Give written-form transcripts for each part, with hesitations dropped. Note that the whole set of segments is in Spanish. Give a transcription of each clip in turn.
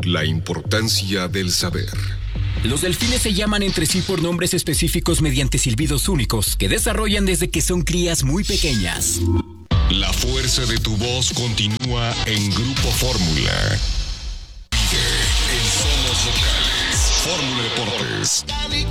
La importancia del saber. Los delfines se llaman entre sí por nombres específicos mediante silbidos únicos que desarrollan desde que son crías muy pequeñas. La fuerza de tu voz continúa en Grupo Fórmula. Vive en Somos Locales. Fórmula Deportes.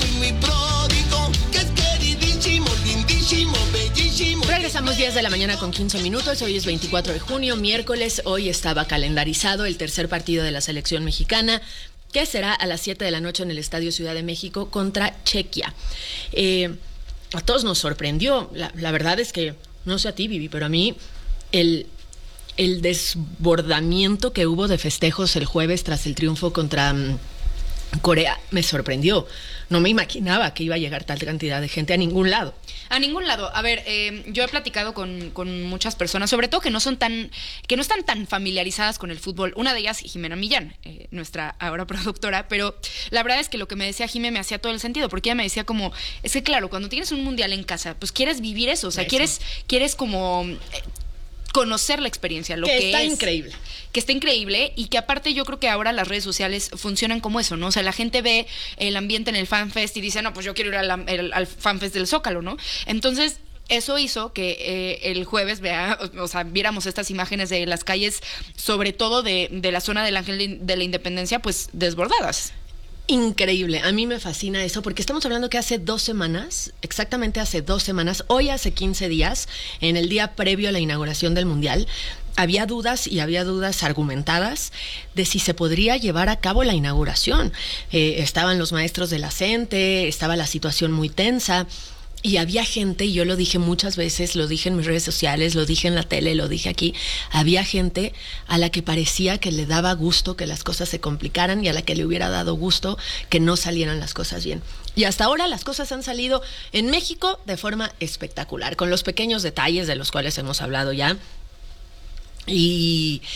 Regresamos 10 de la mañana con 15 minutos. Hoy es 24 de junio, miércoles. Hoy estaba calendarizado el tercer partido de la selección mexicana, que será a las 7 de la noche en el Estadio Ciudad de México contra Chequia. A todos nos sorprendió. La verdad es que, no sé a ti, Vivi, pero a mí el desbordamiento que hubo de festejos el jueves tras el triunfo contra Corea me sorprendió. No me imaginaba que iba a llegar tal cantidad de gente a ningún lado. A ningún lado. A ver, yo he platicado con muchas personas, sobre todo que no están tan familiarizadas con el fútbol. Una de ellas, Jimena Millán, nuestra ahora productora, pero la verdad es que lo que me decía Jimena me hacía todo el sentido, porque ella me decía como, es que claro, cuando tienes un mundial en casa, pues quieres vivir eso, o sea, quieres como conocer la experiencia, lo que está es. Increíble. Que está increíble y que aparte yo creo que ahora las redes sociales funcionan como eso, ¿no? O sea, la gente ve el ambiente en el FanFest y dice, no, pues yo quiero ir al FanFest del Zócalo, ¿no? Entonces, eso hizo que el jueves viéramos estas imágenes de las calles, sobre todo de la zona del Ángel de la Independencia, pues desbordadas. Increíble, a mí me fascina eso porque estamos hablando que hace 2 semanas, exactamente hace 2 semanas, hoy hace 15 días, en el día previo a la inauguración del Mundial, había dudas argumentadas de si se podría llevar a cabo la inauguración. Estaban los maestros de la CENTE, estaba la situación muy tensa. Y había gente, y yo lo dije muchas veces, lo dije en mis redes sociales, lo dije en la tele, lo dije aquí, había gente a la que parecía que le daba gusto que las cosas se complicaran y a la que le hubiera dado gusto que no salieran las cosas bien. Y hasta ahora las cosas han salido en México de forma espectacular, con los pequeños detalles de los cuales hemos hablado ya y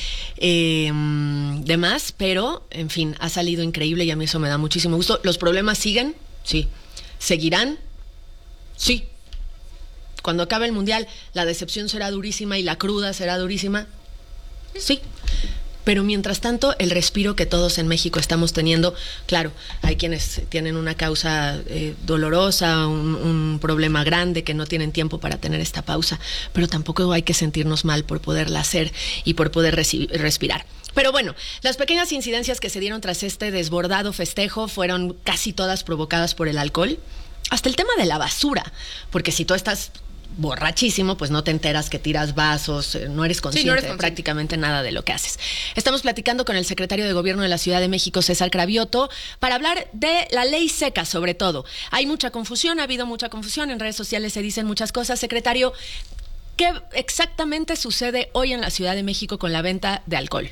demás, pero en fin, ha salido increíble y a mí eso me da muchísimo gusto. ¿Los problemas siguen? Sí. ¿Seguirán? Sí. Cuando acabe el Mundial, ¿la decepción será durísima y la cruda será durísima? Sí. Pero mientras tanto, el respiro que todos en México estamos teniendo, claro, hay quienes tienen una causa dolorosa, un problema grande, que no tienen tiempo para tener esta pausa, pero tampoco hay que sentirnos mal por poderla hacer y por poder respirar. Pero bueno, las pequeñas incidencias que se dieron tras este desbordado festejo fueron casi todas provocadas por el alcohol. Hasta el tema de la basura, porque si tú estás borrachísimo, pues no te enteras que tiras vasos, no eres consciente de prácticamente nada de lo que haces. Estamos platicando con el secretario de Gobierno de la Ciudad de México, César Cravioto, para hablar de la ley seca, sobre todo. Hay mucha confusión, ha habido mucha confusión, en redes sociales se dicen muchas cosas. Secretario, ¿qué exactamente sucede hoy en la Ciudad de México con la venta de alcohol?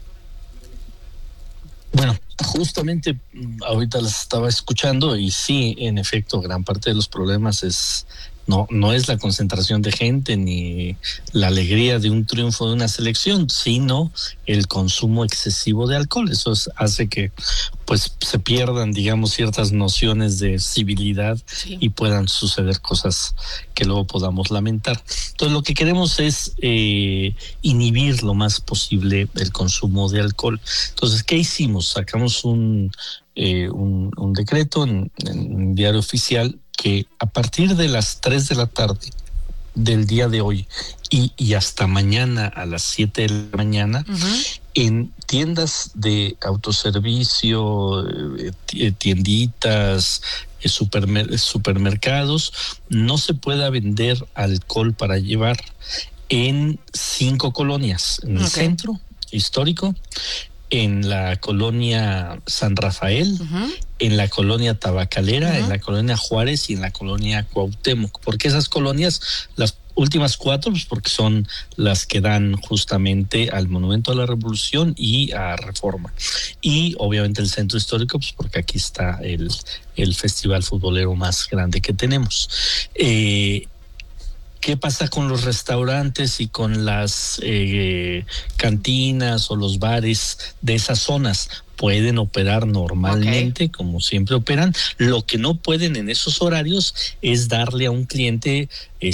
Bueno, justamente ahorita las estaba escuchando y sí, en efecto, gran parte de los problemas no es la concentración de gente ni la alegría de un triunfo de una selección, sino el consumo excesivo de alcohol. Eso hace que pues se pierdan, digamos, ciertas nociones de civilidad, sí, y puedan suceder cosas que luego podamos lamentar. Entonces, lo que queremos es inhibir lo más posible el consumo de alcohol. Entonces, ¿qué hicimos? Sacamos un decreto en diario oficial que a partir de las 3 de la tarde del día de hoy y hasta mañana a las 7 de la mañana, en tiendas de autoservicio, tienditas, supermercados, no se pueda vender alcohol para llevar en 5 colonias, en el centro histórico, en la colonia San Rafael, en la colonia Tabacalera, en la colonia Juárez y en la colonia Cuauhtémoc. ¿Por qué esas colonias? Las últimas 4, pues porque son las que dan justamente al Monumento a la Revolución y a Reforma. Y obviamente el centro histórico, pues porque aquí está el festival futbolero más grande que tenemos. ¿Qué pasa con los restaurantes y con las cantinas o los bares de esas zonas? pueden operar normalmente, como siempre operan. Lo que no pueden en esos horarios es darle a un cliente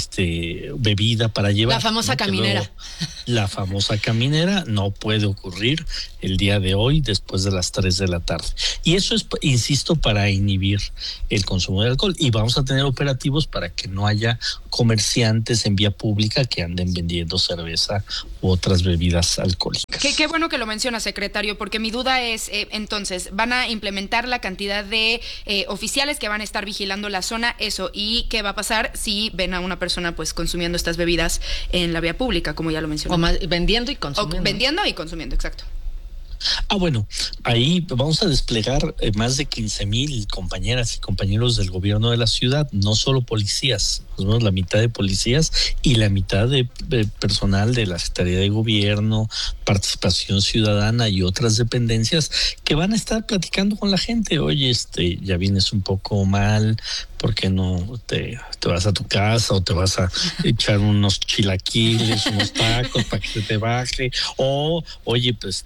bebida para llevar. La famosa caminera. La famosa caminera no puede ocurrir el día de hoy después de las 3 de la tarde. Y eso es, insisto, para inhibir el consumo de alcohol. Y vamos a tener operativos para que no haya comerciantes en vía pública que anden vendiendo cerveza u otras bebidas alcohólicas. Qué bueno que lo menciona, secretario, porque mi duda es, entonces, ¿van a implementar la cantidad de oficiales que van a estar vigilando la zona? Eso, ¿y qué va a pasar si ven a una persona pues consumiendo estas bebidas en la vía pública, como ya lo mencioné? O más, vendiendo y consumiendo. Vendiendo y consumiendo, exacto. Bueno, ahí vamos a desplegar más de 15,000 compañeras y compañeros del gobierno de la ciudad, no solo policías, más o menos la mitad de policías y la mitad de personal de la Secretaría de Gobierno, Participación Ciudadana y otras dependencias que van a estar platicando con la gente. Oye, ya vienes un poco mal, ¿por qué no te vas a tu casa o te vas a echar unos chilaquiles, unos tacos para que se te baje? O, oye, pues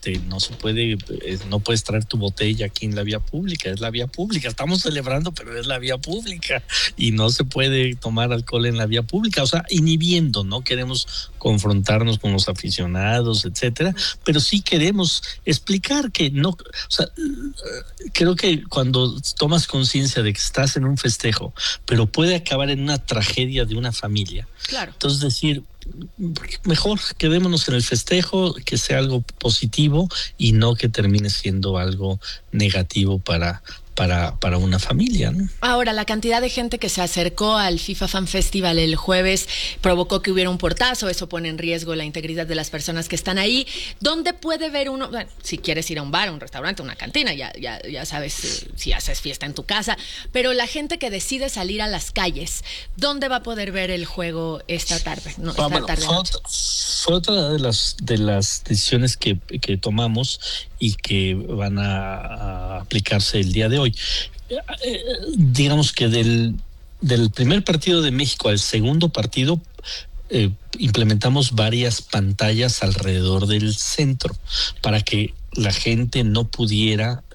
no puedes traer tu botella aquí en la vía pública, es la vía pública, estamos celebrando, pero es la vía pública y no se puede tomar alcohol en la vía pública, o sea, inhibiendo, no queremos confrontarnos con los aficionados, etcétera, pero sí queremos explicar que no, o sea, creo que cuando tomas conciencia de que estás en un festejo, pero puede acabar en una tragedia de una familia. Claro. Entonces decir, mejor quedémonos en el festejo, que sea algo positivo y no que termine siendo algo negativo para una familia, ¿no? Ahora, la cantidad de gente que se acercó al FIFA Fan Festival el jueves provocó que hubiera un portazo, eso pone en riesgo la integridad de las personas que están ahí. ¿Dónde puede ver uno? Bueno, si quieres ir a un bar, a un restaurante, a una cantina, ya sabes si haces fiesta en tu casa, pero la gente que decide salir a las calles, ¿dónde va a poder ver el juego esta tarde? No, fue otra de las decisiones que tomamos y que van a aplicarse el día de hoy. Digamos que del primer partido de México al segundo partido implementamos varias pantallas alrededor del centro para que la gente no pudiera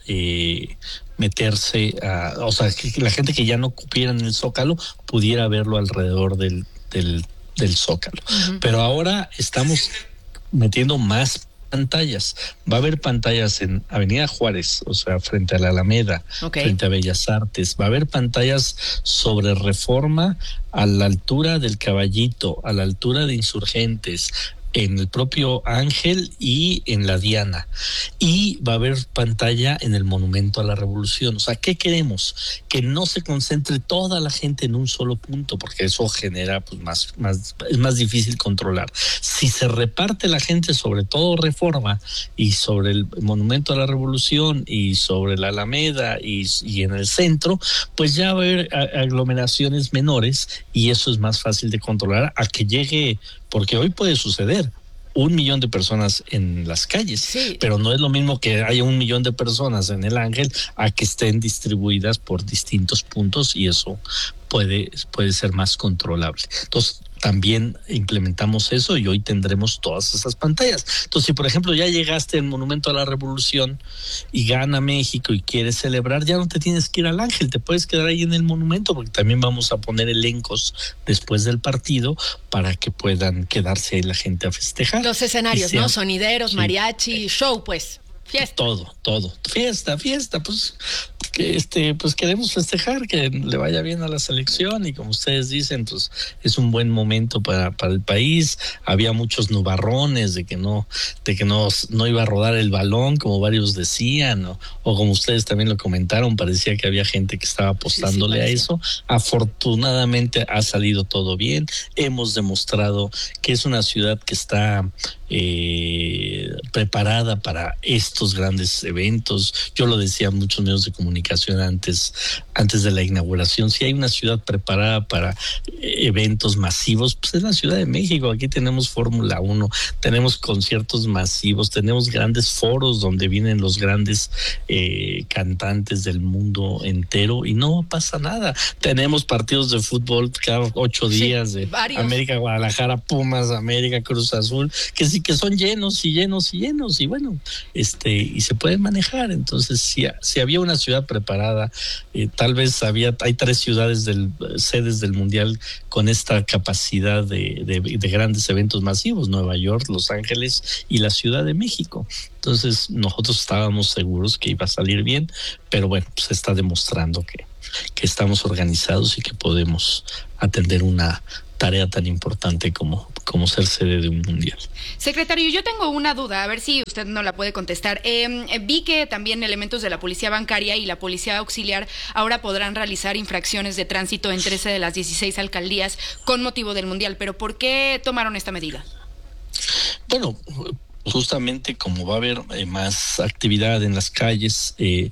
meterse, o sea, que la gente que ya no cupiera en el Zócalo pudiera verlo alrededor del Zócalo. Uh-huh. Pero ahora estamos metiendo más pantallas. Va a haber pantallas en Avenida Juárez, o sea, frente a la Alameda, frente a Bellas Artes. Va a haber pantallas sobre Reforma a la altura del Caballito, a la altura de Insurgentes, en el propio Ángel y en la Diana. Y va a haber pantalla en el Monumento a la Revolución. O sea, ¿qué queremos? Que no se concentre toda la gente en un solo punto, porque eso genera pues es más difícil controlar. Si se reparte la gente sobre todo Reforma y sobre el Monumento a la Revolución y sobre la Alameda y en el centro, pues ya va a haber aglomeraciones menores y eso es más fácil de controlar a que llegue, porque hoy puede suceder 1 millón de personas en las calles, sí, pero no es lo mismo que haya 1 millón de personas en el Ángel a que estén distribuidas por distintos puntos y eso puede ser más controlable. Entonces, también implementamos eso y hoy tendremos todas esas pantallas. Entonces, si por ejemplo ya llegaste al Monumento a la Revolución y gana México y quieres celebrar, ya no te tienes que ir al Ángel, te puedes quedar ahí en el monumento porque también vamos a poner elencos después del partido para que puedan quedarse ahí la gente a festejar. Los escenarios, ¿no? Sonideros, mariachi, show, pues. Fiesta. Todo. Fiesta, pues pues queremos festejar, que le vaya bien a la selección y como ustedes dicen, pues es un buen momento para el país. Había muchos nubarrones de que no iba a rodar el balón, como varios decían, o como ustedes también lo comentaron, parecía que había gente que estaba apostándole a eso. Afortunadamente ha salido todo bien. Hemos demostrado que es una ciudad que está preparada para estos grandes eventos. Yo lo decía a muchos medios de comunicación antes de la inauguración, si hay una ciudad preparada para eventos masivos, pues es la Ciudad de México. Aquí tenemos Fórmula 1, tenemos conciertos masivos, tenemos grandes foros donde vienen los grandes cantantes del mundo entero y no pasa nada. Tenemos partidos de fútbol cada 8 días, de varios. América Guadalajara, Pumas, América Cruz Azul, que sí que son llenos y bueno, se pueden manejar. Entonces, si había una ciudad preparada, tal vez hay 3 ciudades sedes del Mundial con esta capacidad de grandes eventos masivos: Nueva York, Los Ángeles y la Ciudad de México. Entonces, nosotros estábamos seguros que iba a salir bien, pero bueno, se está demostrando que estamos organizados y que podemos atender una tarea tan importante como ser sede de un mundial. Secretario, yo tengo una duda, a ver si usted no la puede contestar. Vi que también elementos de la Policía Bancaria y la Policía Auxiliar ahora podrán realizar infracciones de tránsito en 13 de las 16 alcaldías con motivo del mundial, pero ¿por qué tomaron esta medida? Bueno, justamente como va a haber más actividad en las calles,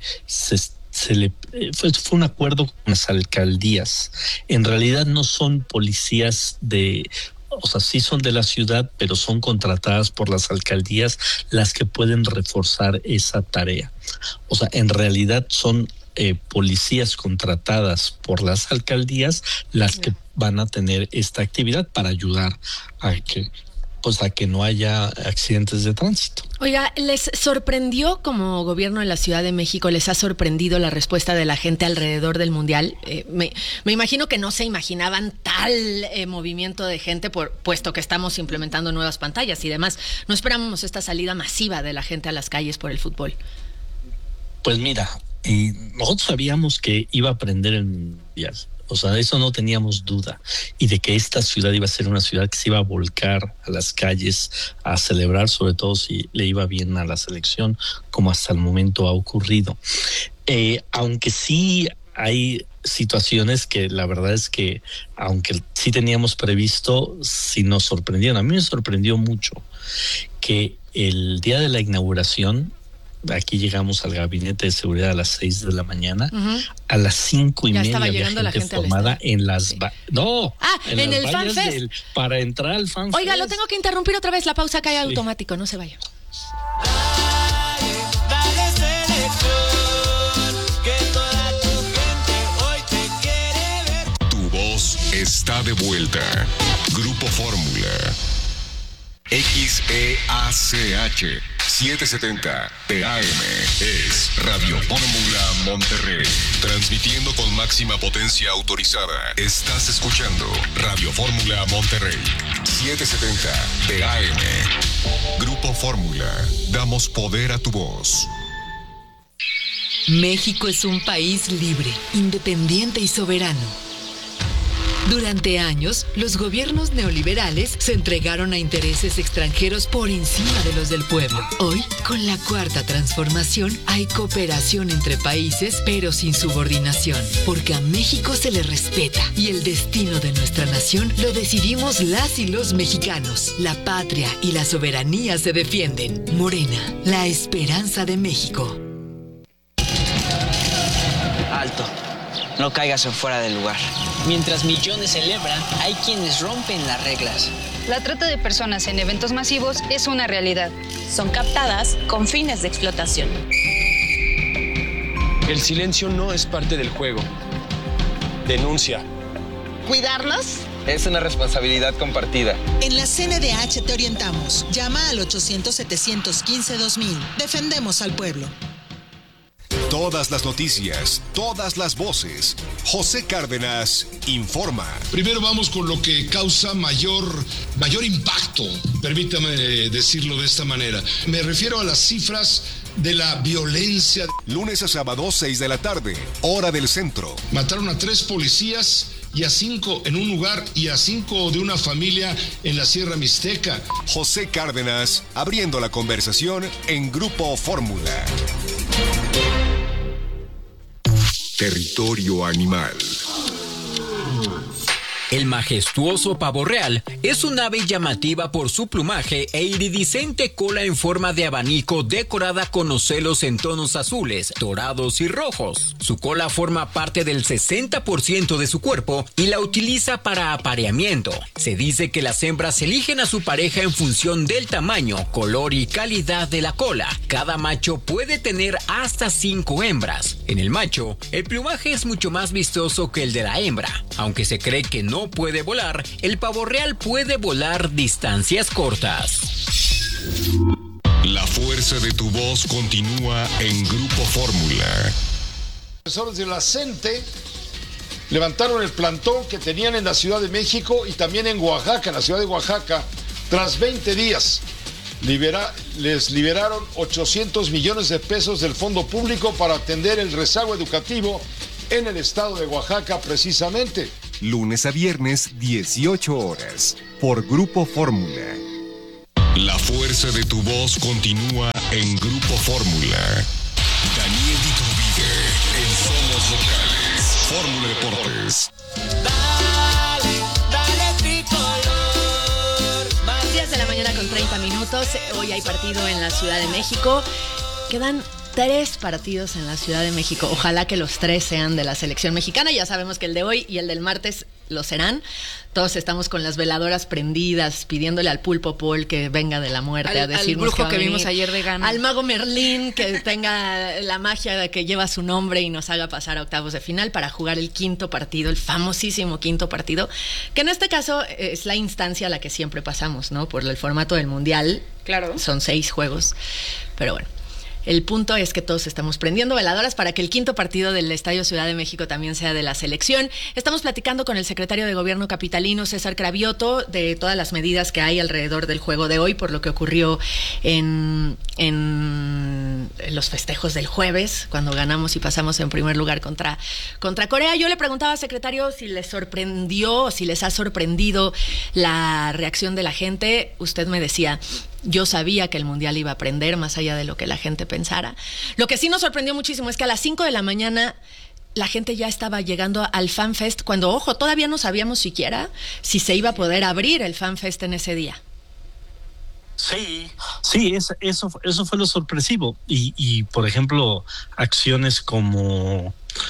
fue un acuerdo con las alcaldías. En realidad no son policías sí son de la ciudad, pero son contratadas por las alcaldías las que pueden reforzar esa tarea. O sea, en realidad son policías contratadas por las alcaldías las que van a tener esta actividad para ayudar a que no haya accidentes de tránsito. Oiga, ¿les sorprendió como gobierno de la Ciudad de México, les ha sorprendido la respuesta de la gente alrededor del Mundial? Me imagino que no se imaginaban tal movimiento de gente, puesto que estamos implementando nuevas pantallas y demás. No esperábamos esta salida masiva de la gente a las calles por el fútbol. Pues mira, nosotros sabíamos que iba a aprender el Mundial. O sea, eso no teníamos duda. Y de que esta ciudad iba a ser una ciudad que se iba a volcar a las calles a celebrar, sobre todo si le iba bien a la selección, como hasta el momento ha ocurrido. Aunque sí hay situaciones que la verdad es que, aunque sí teníamos previsto, sí nos sorprendieron. A mí me sorprendió mucho que el día de la inauguración, aquí llegamos al gabinete de seguridad a las 6 de la mañana, a las 5:30 había gente formada en las en el Fan Fest para entrar al Fan Fest. Oiga, lo tengo que interrumpir otra vez, la pausa cae automático, no se vaya. Dale selección, que toda tu gente hoy te quiere ver. Tu voz está de vuelta. Grupo Fórmula. XEACH 770 AM es Radio Fórmula Monterrey. Transmitiendo con máxima potencia autorizada. Estás escuchando Radio Fórmula Monterrey 770 AM. Grupo Fórmula. Damos poder a tu voz. México es un país libre, independiente y soberano. Durante años, los gobiernos neoliberales se entregaron a intereses extranjeros por encima de los del pueblo. Hoy, con la Cuarta Transformación, hay cooperación entre países, pero sin subordinación, porque a México se le respeta y el destino de nuestra nación lo decidimos las y los mexicanos. La patria y la soberanía se defienden. Morena, la esperanza de México. Alto. No caigas en fuera del lugar. Mientras millones celebran, hay quienes rompen las reglas. La trata de personas en eventos masivos es una realidad. Son captadas con fines de explotación. El silencio no es parte del juego. Denuncia. ¿Cuidarnos? Es una responsabilidad compartida. En la CNDH te orientamos. Llama al 800-715-2000. Defendemos al pueblo. Todas las noticias, todas las voces. José Cárdenas informa. Primero vamos con lo que causa mayor impacto, permítame decirlo de esta manera. Me refiero a las cifras de la violencia. Lunes a sábado, 6 de la tarde, hora del centro. Mataron a 3 policías y a 5 en un lugar y a 5 de una familia en la Sierra Mixteca. José Cárdenas abriendo la conversación en Grupo Fórmula. Territorio animal. El majestuoso pavo real es un ave llamativa por su plumaje e iridiscente cola en forma de abanico decorada con ocelos en tonos azules, dorados y rojos. Su cola forma parte del 60% de su cuerpo y la utiliza para apareamiento. Se dice que las hembras eligen a su pareja en función del tamaño, color y calidad de la cola. Cada macho puede tener hasta 5 hembras. En el macho, el plumaje es mucho más vistoso que el de la hembra. Aunque se cree que no puede volar, el pavo real puede volar distancias cortas. La fuerza de tu voz continúa en Grupo Fórmula. Los profesores de la CENTE levantaron el plantón que tenían en la Ciudad de México y también en Oaxaca, en la ciudad de Oaxaca. Tras 20 días, les liberaron 800 millones de pesos del fondo público para atender el rezago educativo en el estado de Oaxaca precisamente. Lunes a viernes, 18 horas, por Grupo Fórmula. La fuerza de tu voz continúa en Grupo Fórmula. Daniel Iturbide en Somos Locales. Fórmula Deportes. Dale tricolor. 10 de la mañana con 30 minutos. Hoy hay partido en la Ciudad de México. Quedan 3 partidos en la Ciudad de México. Ojalá que los 3 sean de la selección mexicana. Ya sabemos que el de hoy y el del martes lo serán. Todos estamos con las veladoras prendidas, pidiéndole al Pulpo Paul que venga de la muerte a decirnos al brujo que vimos ayer de Gana. Al mago Merlín que tenga la magia de que lleva su nombre y nos haga pasar a octavos de final para jugar el quinto partido, el famosísimo quinto partido, que en este caso es la instancia a la que siempre pasamos, ¿no? Por el formato del Mundial. Claro. Son 6 juegos. Pero bueno. El punto es que todos estamos prendiendo veladoras para que el quinto partido del Estadio Ciudad de México también sea de la selección. Estamos platicando con el secretario de Gobierno capitalino, César Cravioto, de todas las medidas que hay alrededor del juego de hoy, por lo que ocurrió en los festejos del jueves, cuando ganamos y pasamos en primer lugar contra Corea. Yo le preguntaba, secretario, si les sorprendió o si les ha sorprendido la reacción de la gente. Usted me decía... Yo sabía que el Mundial iba a prender, más allá de lo que la gente pensara. Lo que sí nos sorprendió muchísimo es que a las 5 de la mañana la gente ya estaba llegando al FanFest, cuando, ojo, todavía no sabíamos siquiera si se iba a poder abrir el FanFest en ese día. Sí, eso fue lo sorpresivo. Y por ejemplo, acciones como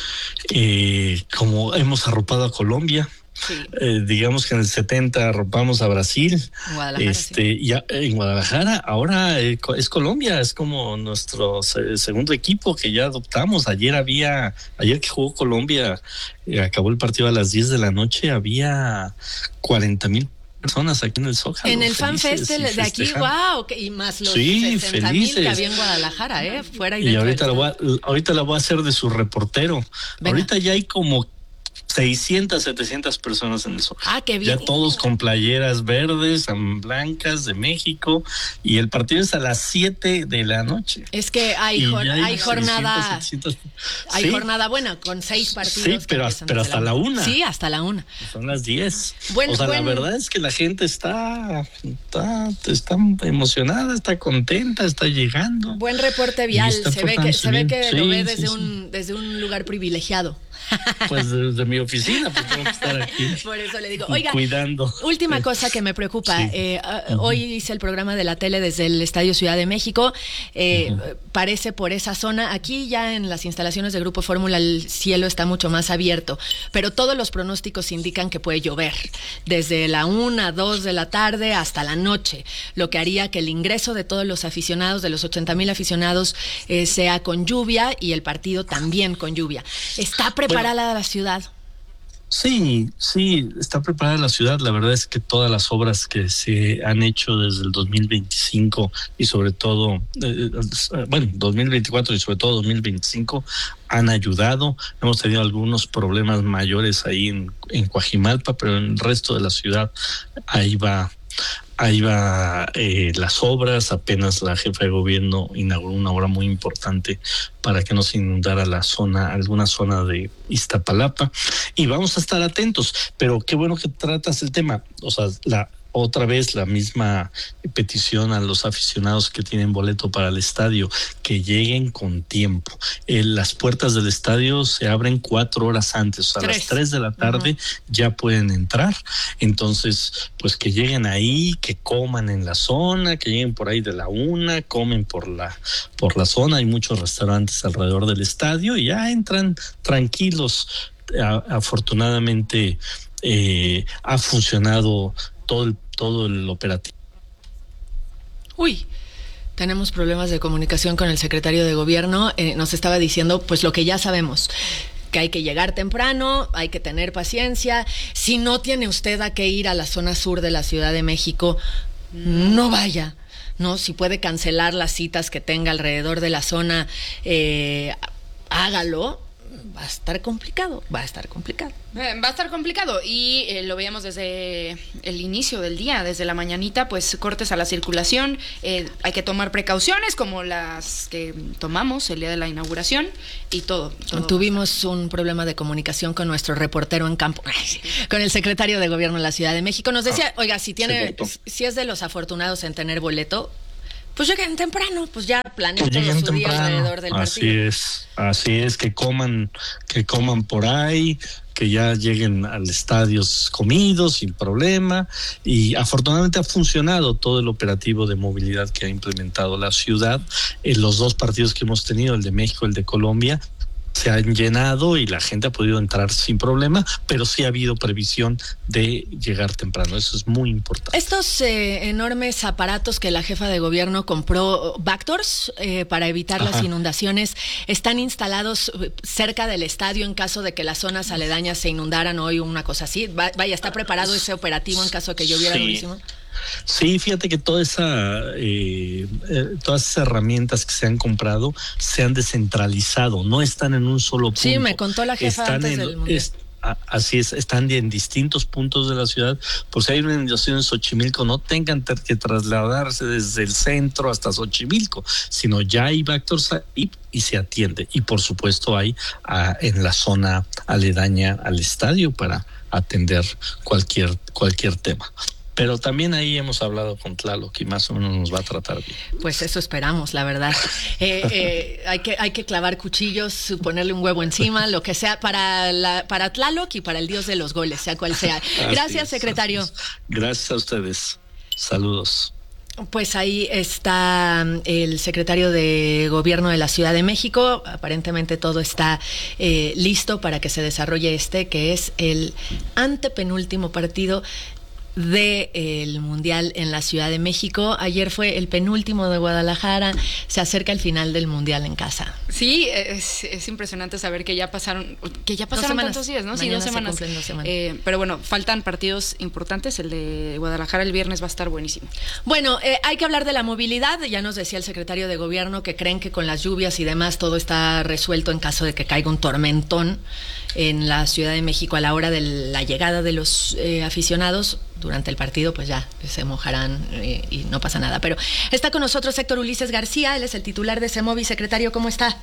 hemos arropado a Colombia. Sí. Digamos que en el 70 arropamos a Brasil, ya en Guadalajara, ahora es Colombia, es como nuestro segundo equipo que ya adoptamos. Ayer que jugó Colombia, acabó el partido a las 10 de la noche, había 40,000 personas aquí en el Zócalo. En el FanFest de aquí, wow, y más los 60,000 que había en Guadalajara, fuera y dentro. Y ahorita la voy a hacer de su reportero. Venga. Ahorita ya hay como 600, 700 personas en el Zócalo. Ah, qué bien. Ya todos con playeras verdes, blancas de México, y el partido es a las 7 de la noche. Es que hay jornada, 600, hay jornada buena con 6 partidos. Sí, pero hasta la 1. Sí, hasta la 1. Son las 10. La verdad es que la gente está emocionada, está contenta, está llegando. Buen reporte vial. Se ve que lo ve desde un lugar privilegiado. Pues desde mi oficina, pues tengo que estar aquí. Por eso le digo, oiga, cuidando. Última cosa que me preocupa. Sí. Hoy hice el programa de la tele desde el Estadio Ciudad de México. Parece por esa zona. Aquí ya en las instalaciones de Grupo Fórmula el cielo está mucho más abierto, pero todos los pronósticos indican que puede llover desde la 1, 2 de la tarde hasta la noche, lo que haría que el ingreso de todos los aficionados, de los 80,000 aficionados, sea con lluvia y el partido también con lluvia. ¿Está preparada la ciudad? Sí, está preparada la ciudad. La verdad es que todas las obras que se han hecho desde el 2025 y sobre todo, 2024 y sobre todo 2025 han ayudado. Hemos tenido algunos problemas mayores ahí en Coajimalpa, pero en el resto de la ciudad ahí va las obras. Apenas la jefa de gobierno inauguró una obra muy importante para que no se inundara alguna zona de Iztapalapa, y vamos a estar atentos. Pero qué bueno que tratas el tema. O sea, otra vez la misma petición a los aficionados que tienen boleto para el estadio, que lleguen con tiempo. Las puertas del estadio se abren 4 horas antes, a las 3 de la tarde ya pueden entrar. Entonces, pues que lleguen ahí, que coman en la zona, que lleguen por ahí de la 1, comen por la zona. Hay muchos restaurantes alrededor del estadio y ya entran tranquilos. Afortunadamente ha funcionado todo el operativo. Tenemos problemas de comunicación con el secretario de Gobierno. Nos estaba diciendo pues lo que ya sabemos, que hay que llegar temprano, hay que tener paciencia. Si no tiene usted a qué ir a la zona sur de la Ciudad de México, no vaya. ¿no? Si puede cancelar las citas que tenga alrededor de la zona, hágalo. Va a estar complicado. Va a estar complicado y lo veíamos desde el inicio del día, desde la mañanita, pues cortes a la circulación. Hay que tomar precauciones como las que tomamos el día de la inauguración y todo. Tuvimos un problema de comunicación con nuestro reportero en campo, con el secretario de Gobierno de la Ciudad de México. Nos decía, oiga, si es de los afortunados en tener boleto, pues lleguen temprano, pues ya planeen todo su día alrededor del partido. Así es, que coman por ahí, que ya lleguen al estadio comidos sin problema, y afortunadamente ha funcionado todo el operativo de movilidad que ha implementado la ciudad. En los 2 partidos que hemos tenido, el de México, el de Colombia, se han llenado y la gente ha podido entrar sin problema, pero sí ha habido previsión de llegar temprano. Eso es muy importante. Estos enormes aparatos que la jefa de gobierno compró, Vactors, para evitar las inundaciones, están instalados cerca del estadio en caso de que las zonas aledañas se inundaran hoy, una cosa así. Vaya, ¿está preparado ese operativo en caso de que lloviera durísimo? Sí, fíjate que todas esas herramientas que se han comprado se han descentralizado, no están en un solo punto. Sí, me contó la jefa antes del mundial. Así es, están en distintos puntos de la ciudad. Por si hay una inundación en Xochimilco, no tengan que trasladarse desde el centro hasta Xochimilco, sino ya hay Vactors ahí y se atiende. Y por supuesto hay en la zona aledaña al estadio para atender cualquier tema. Pero también ahí hemos hablado con Tlaloc y más o menos nos va a tratar bien. Pues eso esperamos, la verdad. Hay que clavar cuchillos, ponerle un huevo encima, lo que sea, para Tlaloc y para el dios de los goles, sea cual sea. Gracias, secretario. Gracias a ustedes. Saludos. Pues ahí está el secretario de Gobierno de la Ciudad de México. Aparentemente todo está listo para que se desarrolle que es el antepenúltimo partido del Mundial en la Ciudad de México. Ayer fue el penúltimo de Guadalajara. Se acerca el final del Mundial en casa. Sí, es impresionante saber que ya pasaron tantos días, ¿no? Sí, 2 semanas. Se cumplen 2 semanas. Pero bueno, faltan partidos importantes. El de Guadalajara el viernes va a estar buenísimo. Bueno, hay que hablar de la movilidad. Ya nos decía el secretario de Gobierno que creen que con las lluvias y demás todo está resuelto en caso de que caiga un tormentón en la Ciudad de México a la hora de la llegada de los aficionados. Durante el partido pues ya se mojarán y no pasa nada. Pero está con nosotros Héctor Ulises García, él es el titular de CEMOVI. Secretario, ¿cómo está?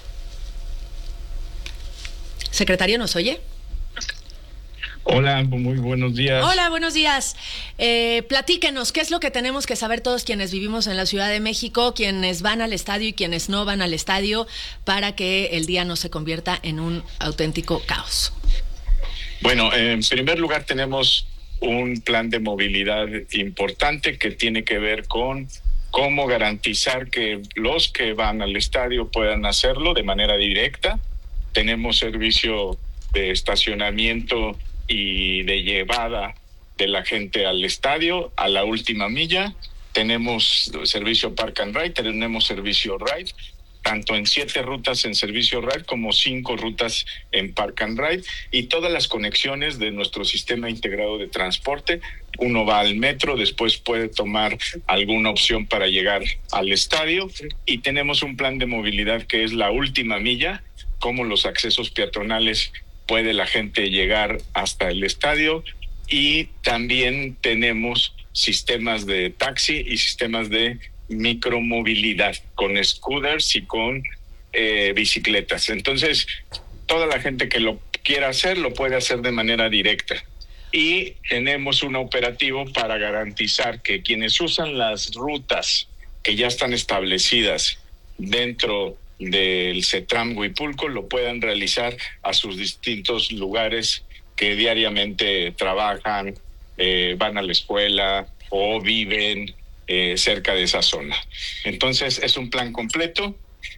Secretario, ¿nos oye? Hola, muy buenos días. Hola, buenos días. Platíquenos, ¿qué es lo que tenemos que saber todos quienes vivimos en la Ciudad de México, quienes van al estadio y quienes no van al estadio, para que el día no se convierta en un auténtico caos? Bueno, en primer lugar tenemos un plan de movilidad importante que tiene que ver con cómo garantizar que los que van al estadio puedan hacerlo de manera directa. Tenemos servicio de estacionamiento y de llevada de la gente al estadio a la última milla. Tenemos servicio Park and Ride, tenemos servicio Ride, tanto en 7 rutas en servicio Ride como 5 rutas en Park and Ride, y todas las conexiones de nuestro sistema integrado de transporte. Uno va al metro, después puede tomar alguna opción para llegar al estadio, y tenemos un plan de movilidad que es la última milla, como los accesos peatonales puede la gente llegar hasta el estadio, y también tenemos sistemas de taxi y sistemas de micromovilidad con scooters y con bicicletas. Entonces, toda la gente que lo quiera hacer, lo puede hacer de manera directa. Y tenemos un operativo para garantizar que quienes usan las rutas que ya están establecidas dentro del CETRAM Huipulco lo puedan realizar a sus distintos lugares que diariamente trabajan, van a la escuela o viven cerca de esa zona. Entonces es un plan completo,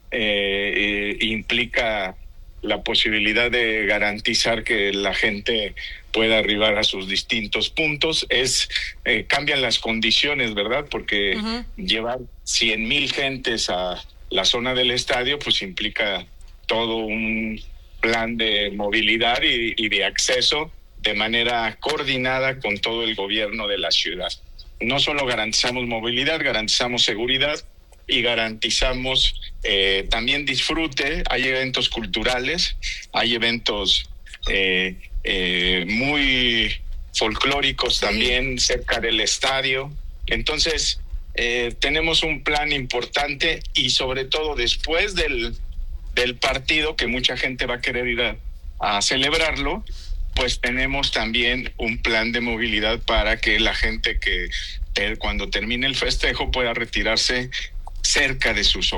implica la posibilidad de garantizar que la gente pueda arribar a sus distintos puntos. Cambian las condiciones, ¿verdad? Porque llevar 100,000 gentes a la zona del estadio pues implica todo un plan de movilidad y de acceso de manera coordinada con todo el gobierno de la ciudad. no solo garantizamos movilidad, garantizamos seguridad y garantizamos también disfrute. Hay eventos culturales, hay eventos muy folclóricos también cerca del estadio. Entonces, tenemos un plan importante y sobre todo después del partido, que mucha gente va a querer ir a celebrarlo, pues tenemos también un plan de movilidad para que la gente que cuando termine el festejo pueda retirarse cerca de sus hogares.